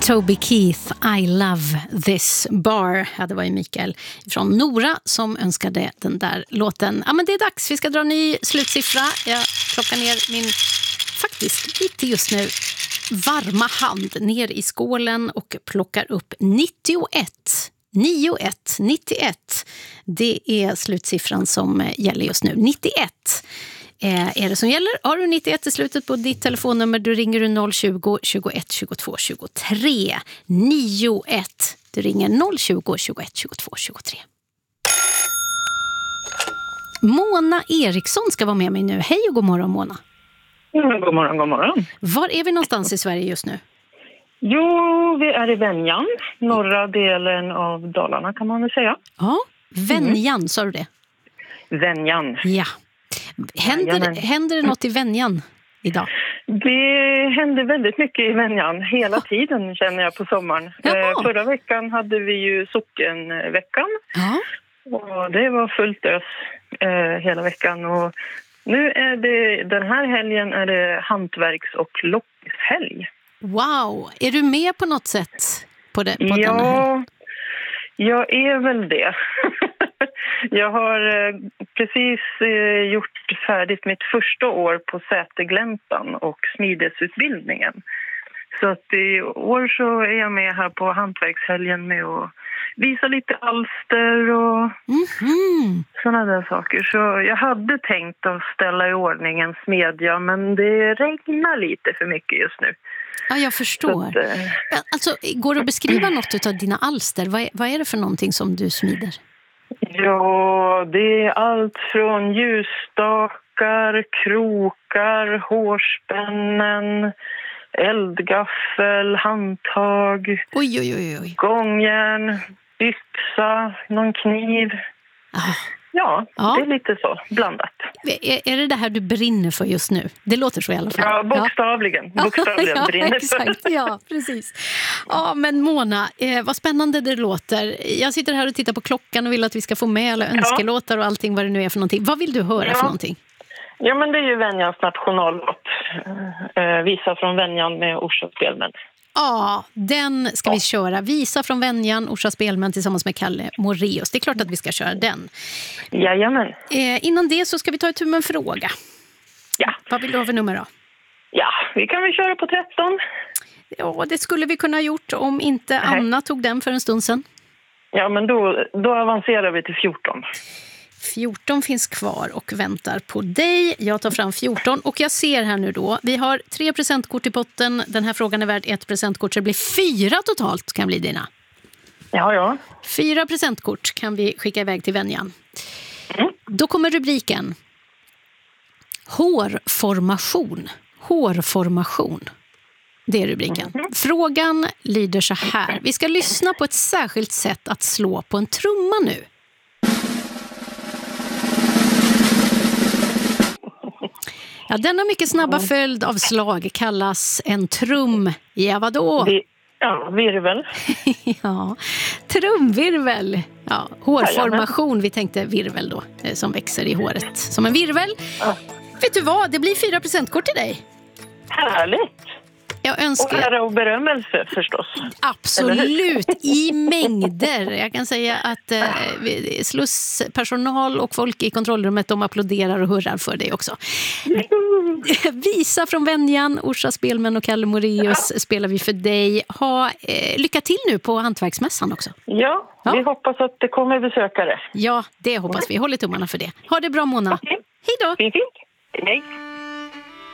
Toby Keith, I love this bar. Ja, det var ju Mikael från Nora som önskade den där låten. Ja, men det är dags. Vi ska dra en ny slutsiffra. Jag plockar ner min, faktiskt lite just nu, varma hand ner i skålen och plockar upp 91. 91. Det är slutsiffran som gäller just nu. 91. Är det som gäller? Har du 91 i slutet på ditt telefonnummer, du ringer du 020 21 22 23. 91. Du ringer 020 21 22 23. Mona Eriksson ska vara med mig nu. Hej och god morgon, Mona. God morgon, god morgon. Var är vi någonstans i Sverige just nu? Jo, vi är i Venjan, norra delen av Dalarna kan man väl säga. Ja, Venjan, sa du det? Venjan. Ja. Händer det något i Venjan idag? Det händer väldigt mycket i Venjan hela tiden, känner jag, på sommaren. Förra veckan hade vi ju sockenveckan. Ja. Och det var fullt ös hela veckan. Och nu är det, den här helgen är det hantverks- och loppishelg. Wow, är du med på något sätt på den här? Ja, jag är väl det. Jag har precis gjort färdigt mitt första år på Sätergläntan och smidesutbildningen. Så att i år så är jag med här på hantverkshelgen med att visa lite alster och sådana där saker. Så jag hade tänkt att ställa i ordning en smedja, men det regnar lite för mycket just nu. Ja, jag förstår. Att, alltså, går det att beskriva något av dina alster? Vad är det för någonting som du smider? Ja, det är allt från ljusstakar, krokar, hårspännen, eldgaffel, handtag, Oj. gångjärn, yxa, någon kniv. Ja, det är lite så, blandat. Är det här du brinner för just nu? Det låter så i alla fall. Ja, bokstavligen. Bokstavligen brinner exakt. för. Ja, precis. Ja, men Mona, vad spännande det låter. Jag sitter här och tittar på klockan och vill att vi ska få med alla önskelåtar och allting vad det nu är för någonting. Vad vill du höra för någonting? Ja, men det är ju Venjans nationallåt. Visa från Venjan med Orsa Spelmän. Ja, den ska vi köra. Visa från Venjan, Orsa Spelmän tillsammans med Kalle Moreus. Det är klart att vi ska köra den. Jajamän. Innan det så ska vi ta ett med en fråga. Ja. Vad vill du ha för nummer då? Ja, vi kan väl köra på 13. Ja, det skulle vi kunna ha gjort om inte Anna tog den för en stund sedan. Ja, men då avancerar vi till 14. 14 finns kvar och väntar på dig. Jag tar fram 14 och jag ser här nu då. Vi har 3 presentkort i potten. Den här frågan är värd 1 presentkort så det blir 4 totalt kan bli dina. Ja. 4 presentkort kan vi skicka iväg till Venjan. Då kommer rubriken. Hårformation. Hårformation. Det är rubriken. Frågan lyder så här. Vi ska lyssna på ett särskilt sätt att slå på en trumma nu. Ja, denna mycket snabba följd av slag kallas en trum. Ja, vadå? Virvel. Ja, trumvirvel. Ja, hårformation, vi tänkte virvel då, som växer i håret som en virvel. Ja. Vet du vad, det blir 4 presentkort till dig. Härligt. Jag önskar... Och ära och berömmelse förstås. Absolut, i mängder. Jag kan säga att slusspersonal och folk i kontrollrummet de applåderar och hurrar för dig också. Visa från Venjan, Orsa Spelmän och Kalle Moreus spelar vi för dig. Lycka till nu på Hantverksmässan också. Ja, vi hoppas att det kommer besökare. Ja, det hoppas vi. Håller tummarna för det. Ha det bra, Mona. Okay. Hej då. Fint. Hej.